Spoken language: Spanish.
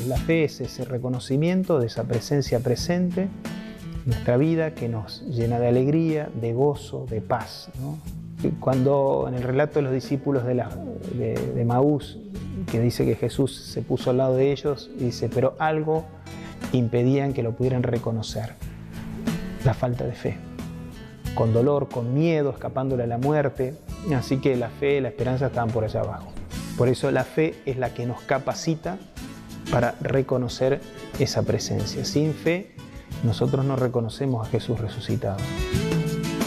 La fe es ese reconocimiento de esa presencia presente en nuestra vida que nos llena de alegría, de gozo, de paz, ¿no? Cuando en el relato de los discípulos de Maús, que dice que Jesús se puso al lado de ellos, y dice, pero algo impedían que lo pudieran reconocer: la falta de fe. Con dolor, con miedo, escapándole a la muerte. Así que la fe y la esperanza estaban por allá abajo. Por eso la fe es la que nos capacita para reconocer esa presencia. Sin fe, nosotros no reconocemos a Jesús resucitado.